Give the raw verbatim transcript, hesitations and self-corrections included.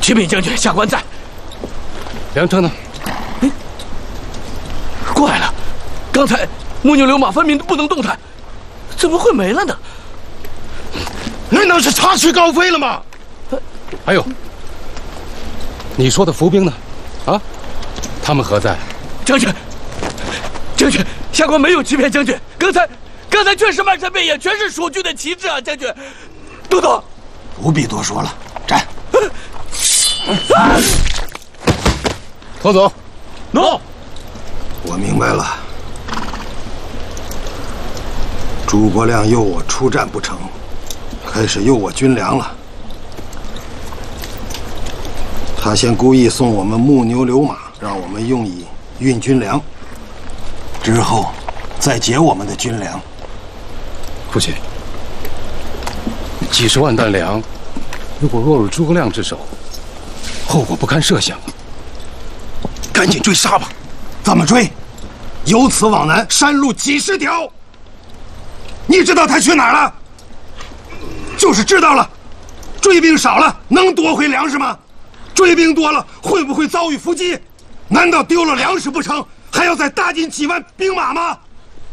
启禀将军，下官在。 粮车呢？ 哎，怪了，刚才木牛流马分明不能动弹，怎么会没了呢？ 难道是插翅高飞了吗？ 还有，你说的伏兵呢？啊，他们何在？ 将军，将军，下官没有欺骗将军，刚才刚才确实漫山遍野全是蜀军的旗帜啊！将军，都督， 不必多说了，战！ 拖走。 喏， 我明白了，诸葛亮诱我出战不成，开始诱我军粮了。他先故意送我们木牛流马，让我们用以运军粮，之后再劫我们的军粮。 父亲，几十万担粮，如果落入诸葛亮之手，后果不堪设想啊！ 赶紧追杀吧！怎么追？由此往南，山路几十条。你知道他去哪儿了？就是知道了。追兵少了，能夺回粮食吗？追兵多了，会不会遭遇伏击？难道丢了粮食不成，还要再搭进几万兵马吗？